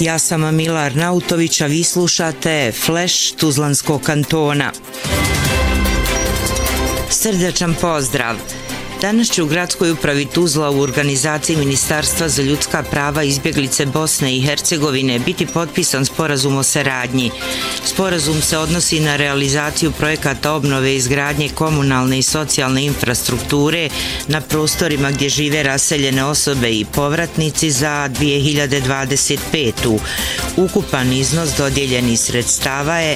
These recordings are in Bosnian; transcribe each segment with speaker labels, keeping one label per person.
Speaker 1: Ja sam Mila Arnautović, a vi slušate Flash Tuzlanskog kantona. Srdačan pozdrav! Danas će u gradskoj upravi Tuzla u organizaciji Ministarstva za ljudska prava i izbjeglice Bosne i Hercegovine biti potpisan sporazum o saradnji. Sporazum se odnosi na realizaciju projekata obnove i izgradnje komunalne i socijalne infrastrukture na prostorima gdje žive raseljene osobe i povratnici za 2025. Ukupan iznos dodijeljenih sredstava je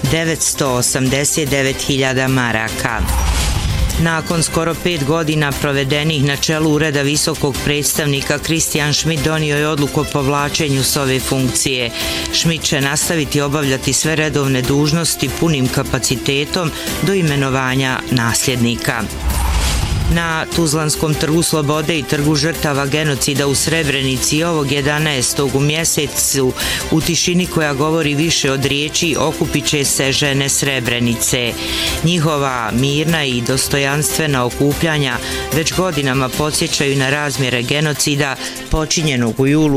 Speaker 1: 989.000 maraka. Nakon skoro 5 godina provedenih na čelu Ureda visokog predstavnika, Kristijan Šmit donio je odluku o povlačenju s ove funkcije. Šmit će nastaviti obavljati sve redovne dužnosti punim kapacitetom do imenovanja nasljednika. Na Tuzlanskom trgu Slobode i trgu žrtava genocida u Srebrenici ovog 11. u mjesecu u tišini koja govori više od riječi okupit će se žene Srebrenice. Njihova mirna i dostojanstvena okupljanja već godinama podsjećaju na razmjere genocida počinjenog u julu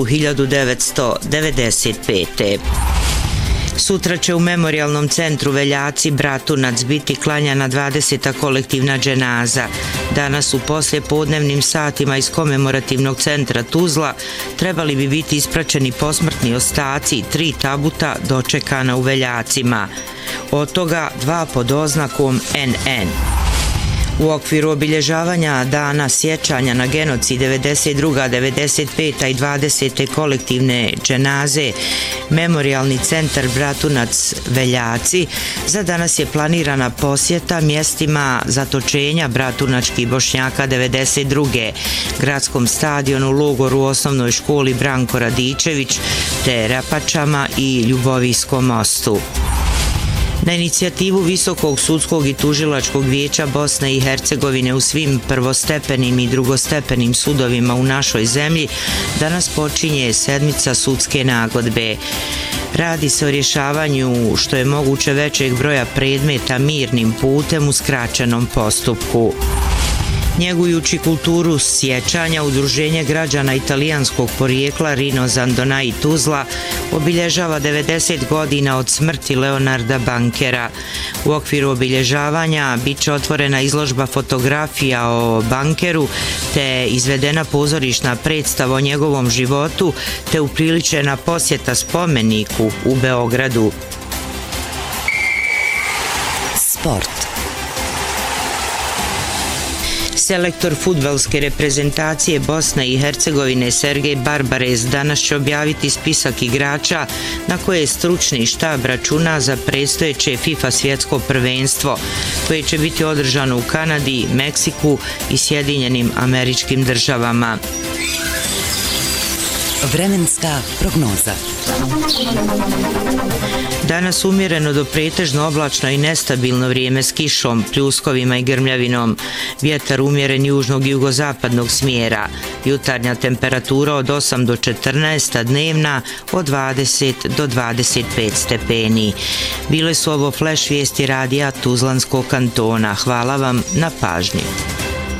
Speaker 1: 1995. Sutra će u Memorijalnom centru Veljaci Bratunac biti klanjana 20. kolektivna dženaza. Danas u poslijepodnevnim satima iz komemorativnog centra Tuzla trebali bi biti ispraćeni posmrtni ostaci 3 tabuta dočekana u Veljacima. Od toga 2 pod oznakom NN. U okviru obilježavanja dana sjećanja na genocid 92., 95. i 20. kolektivne dženaze, Memorijalni centar Bratunac Veljaci za danas je planirana posjeta mjestima zatočenja bratunačkih Bošnjaka 92. gradskom stadionu, logoru, osnovnoj školi Branko Radičević te Rapačama i Ljubovijskom mostu. Na inicijativu Visokog sudskog i tužilačkog vijeća Bosne i Hercegovine u svim prvostepenim i drugostepenim sudovima u našoj zemlji danas počinje sedmica sudske nagodbe. Radi se o rješavanju što je moguće većeg broja predmeta mirnim putem u skraćenom postupku. Njegujući kulturu sjećanja, Udruženje građana italijanskog porijekla Rino Zandonai Tuzla obilježava 90 godina od smrti Leonarda Bankera. U okviru obilježavanja bit će otvorena izložba fotografija o Bankeru te izvedena pozorišna predstava o njegovom životu te upriličena posjeta spomeniku u Beogradu. Sport. Selektor fudbalske reprezentacije Bosne i Hercegovine Sergej Barbarez danas će objaviti spisak igrača na koje je stručni štab računa za predstojeće FIFA svjetsko prvenstvo koje će biti održano u Kanadi, Meksiku i Sjedinjenim Američkim Državama.
Speaker 2: Vremenska prognoza.
Speaker 1: Danas umjereno do pretežno oblačno i nestabilno vrijeme s kišom, pljuskovima i grmljavinom. Vjetar umjeren južnog i jugozapadnog smjera. Jutarnja temperatura od 8 do 14, a dnevna od 20 do 25 stepeni. Bile su ovo flash vijesti radija Tuzlanskog kantona. Hvala vam na pažnji.